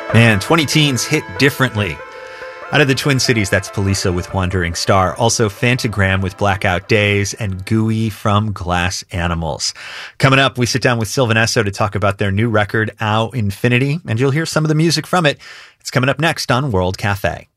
Man, 20 teens hit differently. Out of the Twin Cities, that's Poliça with Wandering Star. Also Phantogram with Blackout Days and Gooey from Glass Animals. Coming up, we sit down with Sylvan Esso to talk about their new record, Au Infinity, and you'll hear some of the music from it. It's coming up next on World Cafe.